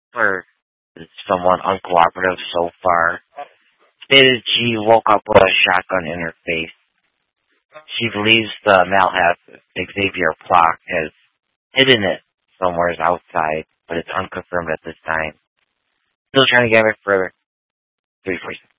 or is somewhat uncooperative so far. Stated she woke up with a shotgun in her face. She believes the male half, Xavier Plock, has hidden it somewhere outside, but it's unconfirmed at this time. Still trying to gather further. 346.